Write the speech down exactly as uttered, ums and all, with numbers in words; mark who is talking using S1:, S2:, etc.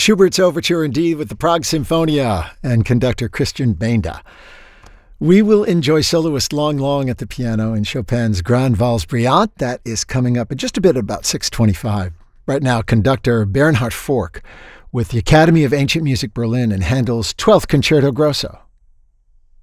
S1: Schubert's Overture indeed with the Prague Sinfonia and conductor Christian Benda. We will enjoy soloist Long Long at the piano in Chopin's Grand Valse Brillante. That is coming up in just a bit, about six twenty-five. Right now, conductor Bernhard Fork with the Academy of Ancient Music Berlin and Handel's twelfth Concerto Grosso.